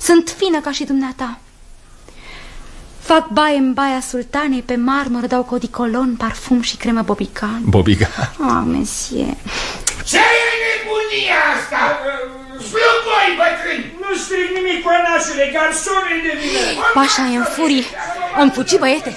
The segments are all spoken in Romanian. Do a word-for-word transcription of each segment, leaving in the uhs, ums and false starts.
Sunt fină ca și dumneata. Fac baie în baia sultanei, pe marmură dau codicolon, parfum și cremă bobican. Bobican? Ah, mesie. Ce e nebunia asta? Slugoi, bătrâni! Nu strig nimic, coanașule, garsonul de vină. Pașa e în furie. Îmi fuci, băiete.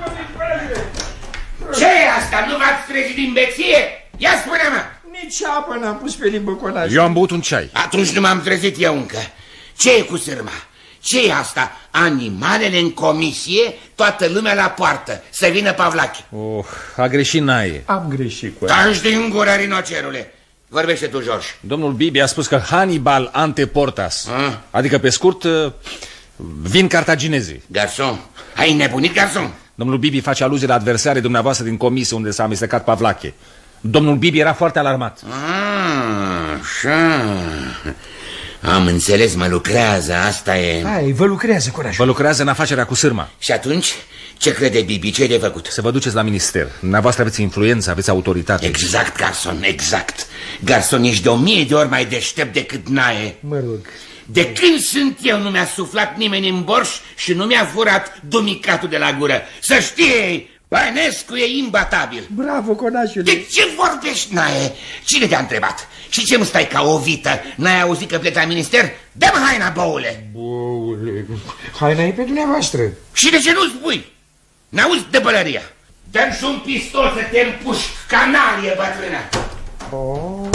Ce e asta? Nu v-ați trezit din beție? Ia spune-mă! Nici apă n-am pus pe limbă, coanașule. Eu am băut un ceai. Atunci nu m-am trezit eu încă. Ce e cu sârma? Ce e asta? Animalele în comisie, toată lumea la poartă. Să vină Pavlache. Oh, a greșit Nae. Am greșit, cu Taci din gură, rinocerule. Vorbește tu, George. Domnul Bibi a spus că Hannibal ante portas. A? Adică, pe scurt, vin cartaginezii. Garson, ai nebunit, garson? Domnul Bibi face aluzie la adversarii dumneavoastră din comisie unde s-a amestecat Pavlache. Domnul Bibi era foarte alarmat. Ah, așa. Am înțeles, mă lucrează, asta e... Hai, vă lucrează, curaj. Vă lucrează în afacerea cu sârma. Și atunci, ce crede Bibi, ce-i de făcut? Să vă duceți la minister. Dumneavoastră aveți influență, aveți autoritate. Exact, garson, exact. Garson, ești de o mie de ori mai deștept decât Nae. Mă rog. De când sunt eu nu mi-a suflat nimeni în borș și nu mi-a furat dumicatul de la gură. Să știi, Bănescu e imbatabil. Bravo, conașule. De ce vorbești, Nae? Cine te-a întrebat? Și ce-mi stai ca o vită? N-ai auzit că plec la minister? Dă-mi haina, boule! Boule, haina e pe dumneavoastră. Și de ce nu spui? N-auzi de pălăria? Dă-mi și un pistol să te împușc, canalie bătrână! Oh.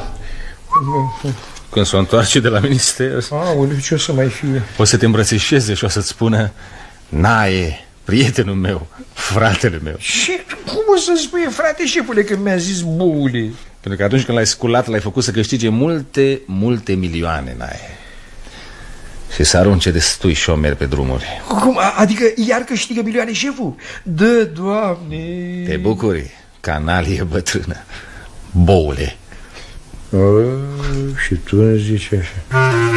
Când s-o întoarce de la minister, aoleu, ce o să mai fie? o să te îmbrățișeze și o să-ți spună: Nae, prietenul meu, fratele meu. Și cum o să spui, frate șefule, când mi-a zis boule? Pentru că atunci când l-ai sculat, l-ai făcut să câștige multe, multe milioane, Nae. Și să arunce destui șomeri pe drumuri. Cum? Adică iar câștigă milioane șeful? Dă, Doamne! Te bucuri, canalie bătrână, boule. Oh, și tu îmi zici așa.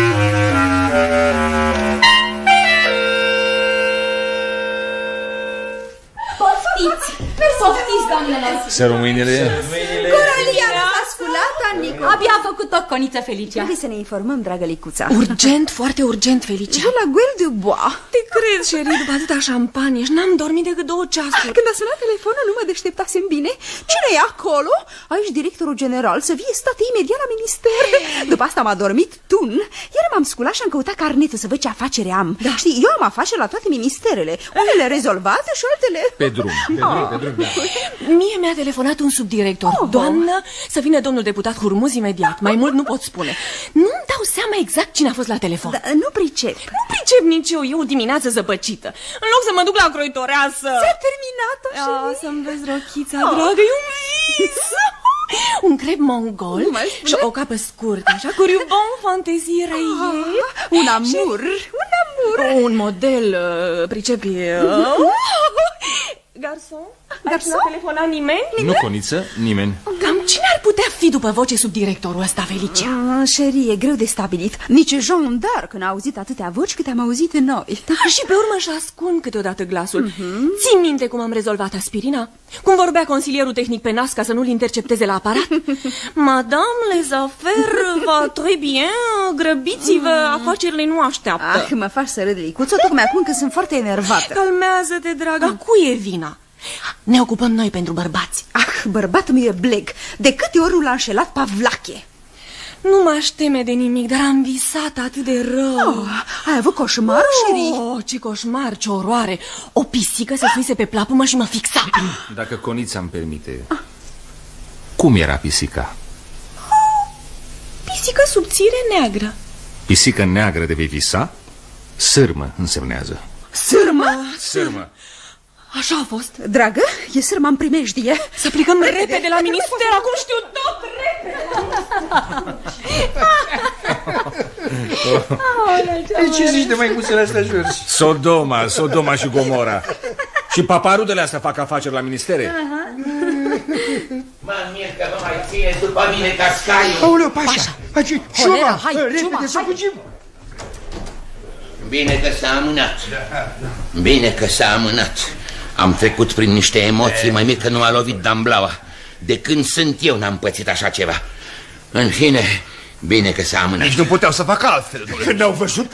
Poftiți! Poftiți, doamnelor! Să mâinile. Coralia nu s-a sculat, Anico. Abia a făcut-o, coniță Felicia. Trebuie să ne informăm, dragă Licuța. Urgent, foarte urgent, Felicia. Je la gueule de bois. Te cred, Sherry, după atâta șampanie și n-am dormit decât două ceasuri. Când a sunat telefonul, nu mă deșteptasem bine. Cine e acolo? Aici directorul general, să vie stat imediat la minister. După asta m-a dormit tun. Iar m-am sculat și am căutat carnetul să văd ce afacere am. Da. Știi, eu am afaceri la toate ministerele. Unele rezolvate și altele Pe drum, pe drum, pe drum, da. Mie mi-a telefonat un subdirector. Oh, doamnă, să vină domnul deputat Hurmuz imediat. Mai mult nu pot spune. Nu-mi dau seama exact cine a fost la telefon. Da, nu pricep. Nu pricep nici eu, e o dimineață zăpăcită. În loc să mă duc la croitoreasă. S-a terminat așa. Să-mi vezi rochița, oh. dragă, e un vis. Un crep mongol și o capă scurtă, așa, cu rubon fantezie răie. Ah, un amur, și... un amur. Un model, uh, pricepi. Uh, Garson? Garson? Nu a telefonat nimeni? Nu, coniță, nimeni. Cam cine ar putea fi după voce subdirectorul ăsta, Felicia? Ah, Sherry, e greu de stabilit. Nici Jean d'Arc n-a auzit atâtea voci câte am auzit noi. Da, și pe urmă își ascund câteodată glasul. uh-huh. Ții minte cum am rezolvat aspirina? Cum vorbea consilierul tehnic pe nas ca să nu-l intercepteze la aparat? Madame, les affaires va très bien. Grăbiți-vă, uh. afacerile nu așteaptă. Ah, mă faci să râd, Licuță, tocmai acum că sunt foarte enervată. Calmează-te, draga, uh. cui e vina? Ne ocupăm noi pentru bărbați. Ah, bărbatul meu e bleg. De câte ori l-a înșelat Pavlache? Nu m-aș teme de nimic, dar am visat atât de rău. Oh, ai avut coșmar, Sherry? Oh, ce coșmar, ce oroare. O pisică se suise pe plapumă și mă fixa. Dacă conița îmi permite, ah. cum era pisica? Pisică subțire neagră. Pisică neagră de vei visa? Sârmă însemnează. Sârmă? Sârmă. Așa a fost. Dragă, e sârma în primejdie. Să plecăm repede, repede la minister, acum știu tot, repede. Ce zici de măicuțele astea, George? Sodoma, Sodoma și Gomora. Și paparudele astea fac afaceri la ministere? Mă mir că vă mai ține după mine cascaiul. Aoleu, Pașa, Pașa. Ciuma, hai, repede să fugim. Bine că s-a amânat. Bine că s-a amânat. Am trecut prin niște emoții, mai mir că nu m-a lovit damblaua. De când sunt eu n-am pățit așa ceva. În fine, bine că s-a amânat. Nici nu puteau să facă altfel. Când au văzut